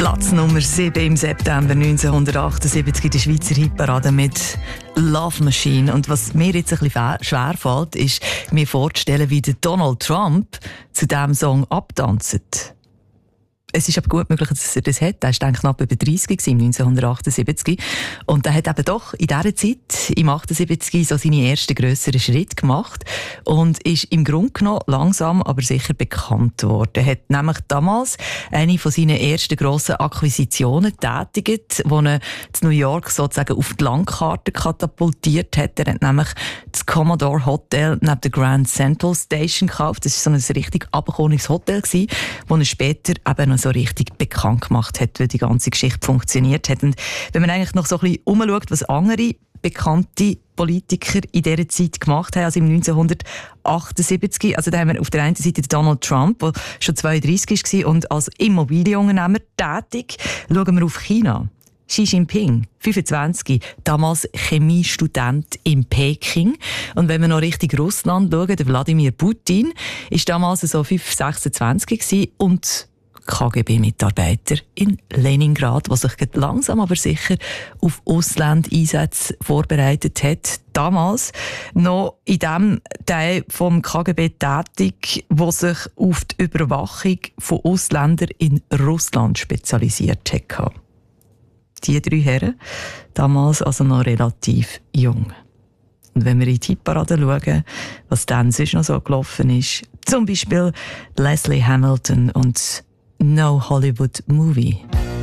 Platz Nummer 7 im September 1978 in der Schweizer Hitparade mit Love Machine. Und was mir jetzt ein bisschen schwerfällt, ist, mir vorzustellen, wie der Donald Trump zu diesem Song abtanzt. Es ist aber gut möglich, dass er das hat. Er war knapp über 30 1978. Und er hat eben doch in dieser Zeit, im 78, so seine ersten grösseren Schritte gemacht und ist im Grunde genommen langsam, aber sicher bekannt worden. Er hat nämlich damals eine von seinen ersten grossen Akquisitionen getätigt, die er in New York sozusagen auf die Landkarte katapultiert hat. Er hat nämlich das Commodore Hotel neben der Grand Central Station gekauft. Das war so ein richtig abgekommenes Hotel, das er später eben noch so richtig bekannt gemacht hat, weil die ganze Geschichte funktioniert hat. Und wenn man eigentlich noch so ein bisschen umschaut, was andere bekannte Politiker in dieser Zeit gemacht haben, also im 1978, also da haben wir auf der einen Seite Donald Trump, der schon 32 war und als Immobilienunternehmer tätig. Schauen wir auf China. Xi Jinping, 25, damals Chemiestudent in Peking. Und wenn wir noch Richtung Russland schauen, der Wladimir Putin ist damals so 26 gewesen und KGB-Mitarbeiter in Leningrad, der sich langsam aber sicher auf Auslandeinsätze vorbereitet hat. Damals noch in dem Teil vom KGB tätig, der sich auf die Überwachung von Ausländern in Russland spezialisiert hat. Die drei Herren, damals also noch relativ jung. Und wenn wir in die Hitparade schauen, was dann sonst noch so gelaufen ist, zum Beispiel Leslie Hamilton und No Hollywood Movie.